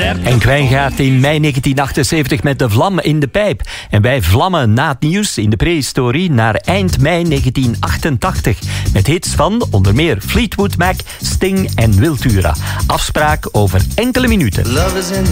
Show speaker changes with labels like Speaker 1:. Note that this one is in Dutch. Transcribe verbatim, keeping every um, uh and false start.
Speaker 1: En Quijn gaat in mei negentien achtenzeventig met de vlam in de pijp. En wij vlammen na het nieuws in de prehistorie naar eind mei negentien achtentachtig. Met hits van onder meer Fleetwood Mac, Sting en Wiltura. Afspraak over enkele minuten.